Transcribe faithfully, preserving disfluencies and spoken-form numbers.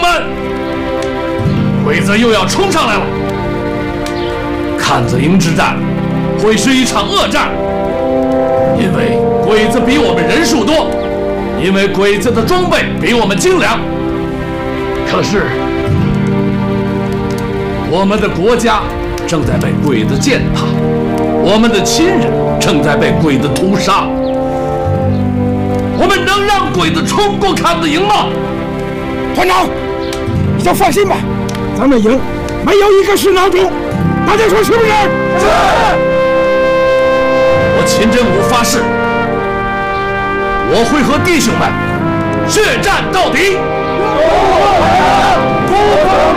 们，鬼子又要冲上来了。坎子营之战会是一场恶战，因为鬼子比我们人数多，因为鬼子的装备比我们精良。可是，我们的国家正在被鬼子践踏，我们的亲人正在被鬼子屠杀。我们能让鬼子冲过坎子营吗？ 团长，你就放心吧，咱们营没有一个是孬种，大家说是不是？是。 我秦真武发誓，我会和弟兄们血战到底。不可能，不可能。